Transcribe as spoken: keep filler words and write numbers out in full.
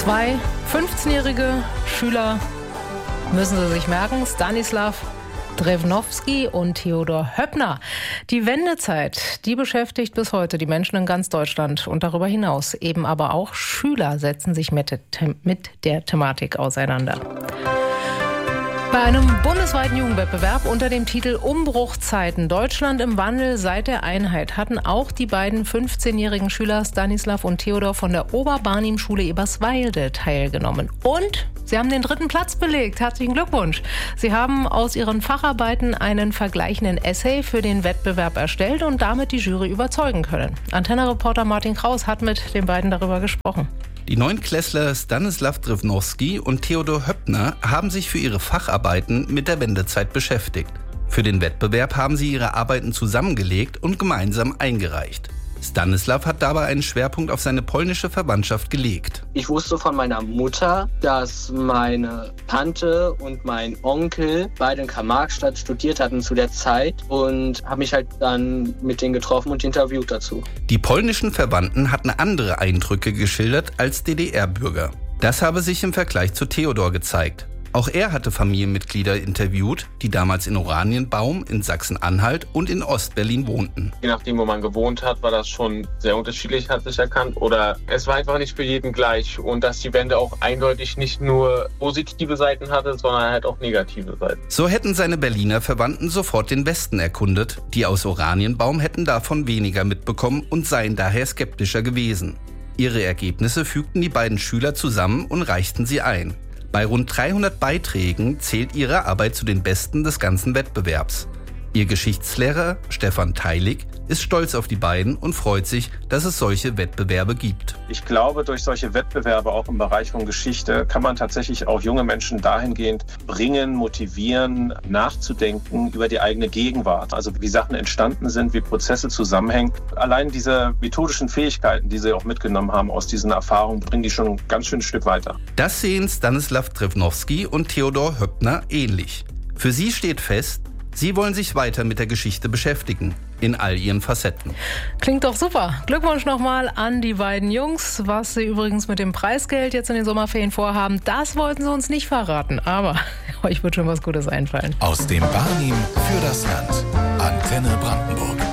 Zwei fünfzehnjährige Schüler müssen Sie sich merken, Stanislav Drevnovsky und Theodor Höppner. Die Wendezeit, die beschäftigt bis heute die Menschen in ganz Deutschland und darüber hinaus. Eben aber auch Schüler setzen sich mit der Thematik auseinander. Bei einem bundesweiten Jugendwettbewerb unter dem Titel Umbruchzeiten – Deutschland im Wandel seit der Einheit hatten auch die beiden fünfzehnjährigen Schüler Stanislav und Theodor von der Oberbarnim-Schule Eberswalde teilgenommen. Und sie haben den dritten Platz belegt. Herzlichen Glückwunsch. Sie haben aus ihren Facharbeiten einen vergleichenden Essay für den Wettbewerb erstellt und damit die Jury überzeugen können. Antenne-Reporter Martin Kraus hat mit den beiden darüber gesprochen. Die Neunklässler Stanislav Drevnovsky und Theodor Höppner haben sich für ihre Facharbeiten mit der Wendezeit beschäftigt. Für den Wettbewerb haben sie ihre Arbeiten zusammengelegt und gemeinsam eingereicht. Stanislav hat dabei einen Schwerpunkt auf seine polnische Verwandtschaft gelegt. Ich wusste von meiner Mutter, dass meine Tante und mein Onkel beide in Karl-Marx-Stadt studiert hatten zu der Zeit und habe mich halt dann mit denen getroffen und interviewt dazu. Die polnischen Verwandten hatten andere Eindrücke geschildert als D D R-Bürger. Das habe sich im Vergleich zu Theodor gezeigt. Auch er hatte Familienmitglieder interviewt, die damals in Oranienbaum, in Sachsen-Anhalt und in Ostberlin wohnten. Je nachdem, wo man gewohnt hat, war das schon sehr unterschiedlich, hat sich erkannt. Oder es war einfach nicht für jeden gleich. Und dass die Wende auch eindeutig nicht nur positive Seiten hatte, sondern halt auch negative Seiten. So hätten seine Berliner Verwandten sofort den Westen erkundet. Die aus Oranienbaum hätten davon weniger mitbekommen und seien daher skeptischer gewesen. Ihre Ergebnisse fügten die beiden Schüler zusammen und reichten sie ein. Bei rund dreihundert Beiträgen zählt ihre Arbeit zu den besten des ganzen Wettbewerbs. Ihr Geschichtslehrer Stefan Teilig ist stolz auf die beiden und freut sich, dass es solche Wettbewerbe gibt. Ich glaube, durch solche Wettbewerbe auch im Bereich von Geschichte kann man tatsächlich auch junge Menschen dahingehend bringen, motivieren, nachzudenken über die eigene Gegenwart. Also wie Sachen entstanden sind, wie Prozesse zusammenhängen. Allein diese methodischen Fähigkeiten, die sie auch mitgenommen haben aus diesen Erfahrungen, bringen die schon ein ganz schön Stück weiter. Das sehen Stanislav Drevnovsky und Theodor Höppner ähnlich. Für sie steht fest, sie wollen sich weiter mit der Geschichte beschäftigen, in all ihren Facetten. Klingt doch super. Glückwunsch nochmal an die beiden Jungs. Was sie übrigens mit dem Preisgeld jetzt in den Sommerferien vorhaben, das wollten sie uns nicht verraten. Aber euch wird schon was Gutes einfallen. Aus dem Barnim für das Land. Antenne Brandenburg.